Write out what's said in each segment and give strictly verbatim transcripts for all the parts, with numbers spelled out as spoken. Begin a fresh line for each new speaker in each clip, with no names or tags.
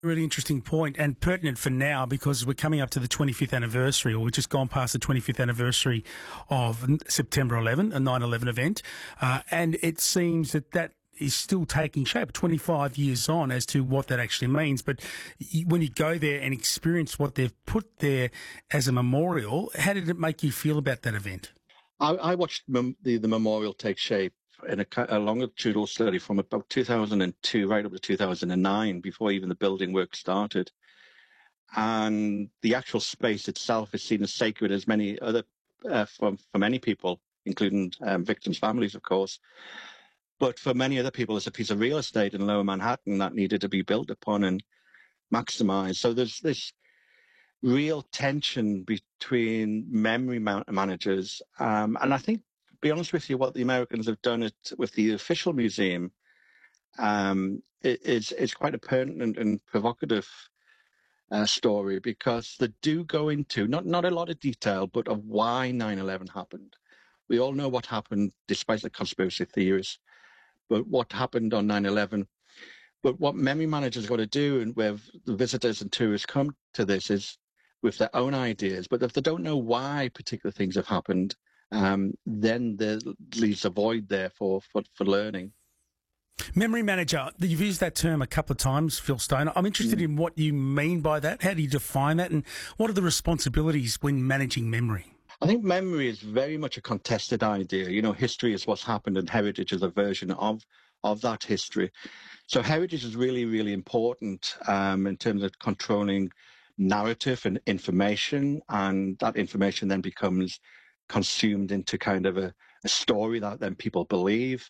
Really interesting point and pertinent for now because we're coming up to the twenty-fifth anniversary, or we've just gone past the twenty-fifth anniversary of September eleventh, a nine eleven event. Uh, and it seems that that is still taking shape twenty-five years on as to what that actually means. But when you go there and experience what they've put there as a memorial, how did it make you feel about that event?
I, I watched mem- the, the memorial take shape in a, a longitudinal study from about two thousand two right up to two thousand nine, before even the building work started. And the actual space itself is seen as sacred as many other, uh, for, for many people, including um, victims' families, of course. But for many other people, it's a piece of real estate in Lower Manhattan that needed to be built upon and maximized. So there's this real tension between memory man- managers. Um, and I think, to be honest with you, what the Americans have done it with the official museum um, is, is quite a pertinent and provocative uh, story, because they do go into, not, not a lot of detail, but of why nine eleven happened. We all know what happened, despite the conspiracy theories, but what happened on nine eleven. But what memory managers got to do, and where the visitors and tourists come to this, is with their own ideas. But if they don't know why particular things have happened, um, then there leaves a void there for, for, for learning.
Memory manager, you've used that term a couple of times, Phil Stone. I'm interested mm. in what you mean by that. How do you define that? And what are the responsibilities when managing memory?
I think memory is very much a contested idea. You know, history is what's happened and heritage is a version of, of that history. So heritage is really, really important um, in terms of controlling narrative and information, and that information then becomes consumed into kind of a, a story that then people believe.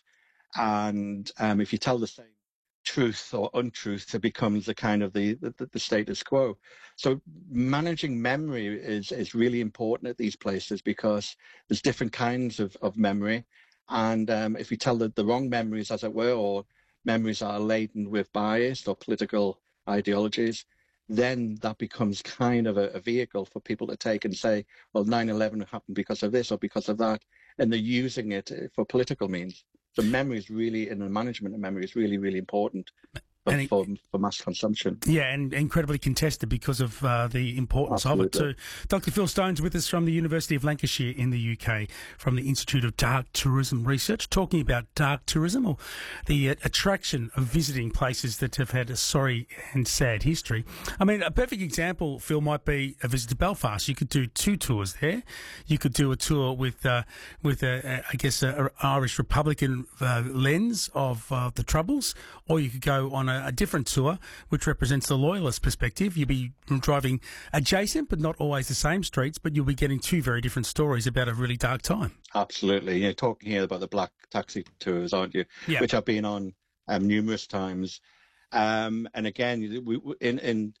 And um, if you tell the same truth or untruth, it becomes the kind of the, the, the status quo. So managing memory is, is really important at these places, because there's different kinds of, of memory. And um, if you tell the, the wrong memories, as it were, or memories that are laden with bias or political ideologies, then that becomes kind of a, a vehicle for people to take and say, well, nine eleven happened because of this or because of that. And they're using it for political means. So memory is really, in the management of memory, is really, really important for, it, for, for mass consumption.
Yeah, and incredibly contested because of uh, the importance
Absolutely.
of it too. Doctor Phil Stone's with us from the University of Lancashire in the U K, from the Institute of Dark Tourism Research, talking about dark tourism, or the uh, attraction of visiting places that have had a sorry and sad history. I mean, a perfect example, Phil, might be a visit to Belfast. You could do two tours there. You could do a tour with, uh, with a, a, I guess, an Irish Republican uh, lens of uh, the Troubles, or you could go on a a different tour, which represents the loyalist perspective. You'll be driving adjacent, but not always the same streets, but you'll be getting two very different stories about a really dark time.
Absolutely. You're talking here about the black taxi tours, aren't you?
Yeah.
Which I've been on um, numerous times. Um, and again, we, in, in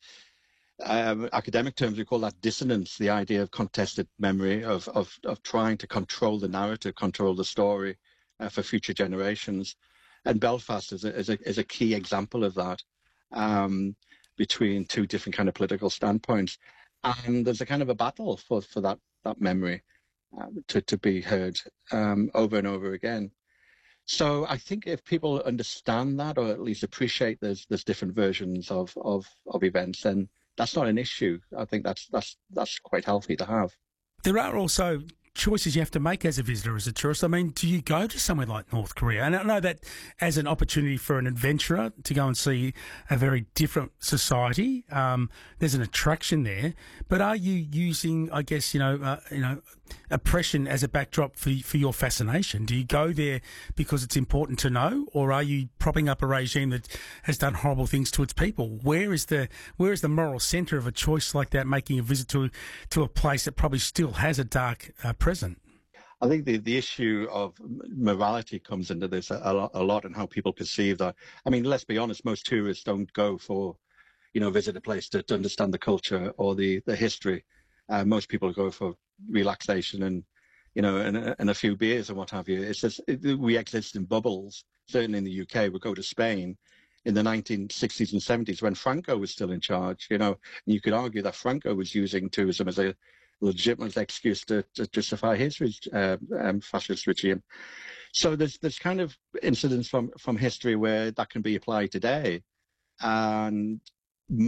um, academic terms, we call that dissonance, the idea of contested memory, of, of, of trying to control the narrative, control the story uh, for future generations. And Belfast is a, is a, is a key example of that, um, between two different kind of political standpoints. And there's a kind of a battle for, for that, that memory uh, to, to be heard um, over and over again. So I think if people understand that, or at least appreciate there's, there's different versions of, of, of events, then that's not an issue. I think that's, that's, that's quite healthy to have.
There are also choices you have to make as a visitor, as a tourist. I mean, do you go to somewhere like North Korea? And I know that as an opportunity for an adventurer to go and see a very different society, um, there's an attraction there. But are you using, I guess, you know, uh, you know, oppression as a backdrop for for your fascination? Do you go there because it's important to know, or are you propping up a regime that has done horrible things to its people? Where is the where is the moral centre of a choice like that, making a visit to to a place that probably still has a dark uh, present?
I think the, the issue of morality comes into this a, a, lot, a lot, and how people perceive that. I mean, let's be honest, most tourists don't go for, you know, visit a place to, to understand the culture or the, the history. Uh, most people go for relaxation and, you know, and, and a few beers and what have you. It's just, it, we exist in bubbles. Certainly in the U K, we go to Spain in the nineteen sixties and seventies when Franco was still in charge, you know, and you could argue that Franco was using tourism as a legitimate excuse to, to justify his uh, um, fascist regime. So there's there's kind of incidents from, from history where that can be applied today. And